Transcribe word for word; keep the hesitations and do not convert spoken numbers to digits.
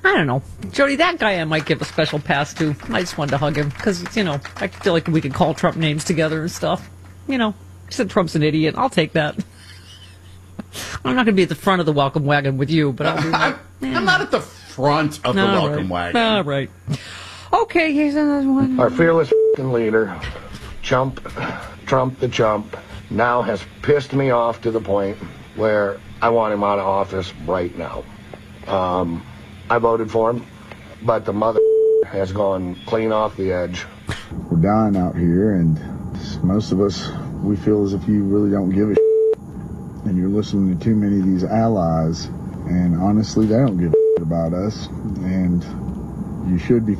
I don't know. Jody, that guy I might give a special pass to. I just wanted to hug him because, you know, I feel like we could call Trump names together and stuff. You know, he said Trump's an idiot. I'll take that. I'm not going to be at the front of the welcome wagon with you, but I'll be like, I'm, I'm not at the front of the all welcome right. wagon. All right. Okay, here's another one. Our fearless leader, Chump, Trump the chump, now has pissed me off to the point where I want him out of office right now. Um, I voted for him, but the mother has gone clean off the edge. We're dying out here, and most of us, we feel as if you really don't give a shit, and you're listening to too many of these allies, and honestly, they don't give a shit about us, and you should be